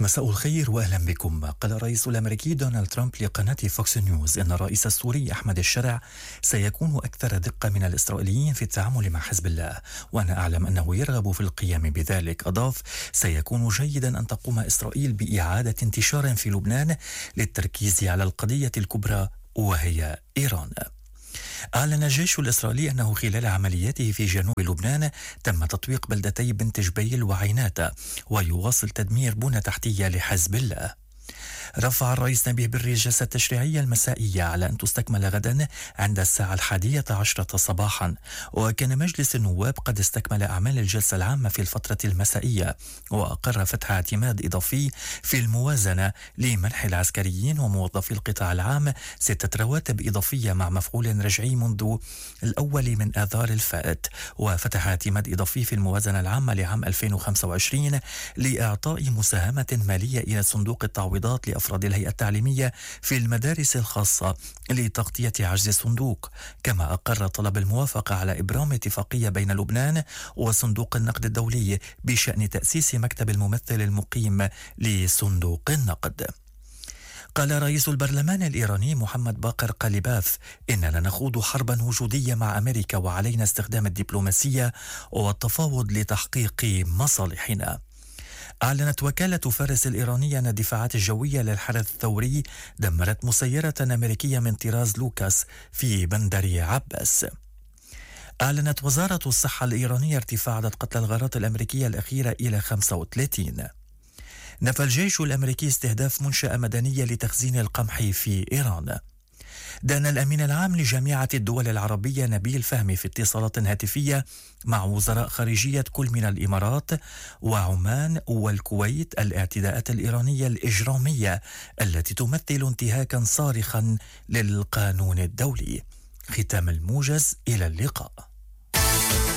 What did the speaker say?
مساء الخير وأهلا بكم. قال الرئيس الأمريكي دونالد ترامب لقناة فوكس نيوز إن الرئيس السوري أحمد الشرع سيكون أكثر دقة من الإسرائيليين في التعامل مع حزب الله، وأنا أعلم أنه يرغب في القيام بذلك. أضاف: سيكون جيدا أن تقوم إسرائيل بإعادة انتشار في لبنان للتركيز على القضية الكبرى وهي إيران. أعلن الجيش الإسرائيلي أنه خلال عملياته في جنوب لبنان تم تطويق بلدتي بنت جبيل وعينات، ويواصل تدمير بنى تحتية لحزب الله. رفع الرئيس نبيه بري الجلسة التشريعية المسائية على أن تستكمل غدا عند الساعة 11 صباحا، وكان مجلس النواب قد استكمل أعمال الجلسة العامة في الفترة المسائية، وأقر فتح اعتماد إضافي في الموازنة لمنح العسكريين وموظفي القطاع العام 6 رواتب إضافية مع مفعول رجعي منذ الأول من آذار الفائت، وفتح اعتماد إضافي في الموازنة العامة لعام 2025 لإعطاء مساهمة مالية إلى صندوق التعويضات لأفراد الهيئة التعليمية في المدارس الخاصة لتغطية عجز الصندوق. كما أقر طلب الموافقة على إبرام اتفاقية بين لبنان وصندوق النقد الدولي بشأن تأسيس مكتب الممثل المقيم لصندوق النقد. قال رئيس البرلمان الإيراني محمد باقر قليباف: إننا نخوض حربا وجودية مع أمريكا، وعلينا استخدام الدبلوماسية والتفاوض لتحقيق مصالحنا. أعلنت وكالة فارس الإيرانية أن الدفاعات الجوية للحرس الثوري دمرت مسيرة أمريكية من طراز لوكاس في بندر عباس. أعلنت وزارة الصحة الإيرانية ارتفاع عدد قتلى الغارات الأمريكية الأخيرة إلى 35. نفى الجيش الأمريكي استهداف منشأة مدنية لتخزين القمح في إيران. دان الأمين العام لجامعة الدول العربية نبيل فهمي في اتصالات هاتفية مع وزراء خارجية كل من الإمارات وعمان والكويت الاعتداءات الإيرانية الإجرامية التي تمثل انتهاكا صارخا للقانون الدولي. ختام الموجز، إلى اللقاء.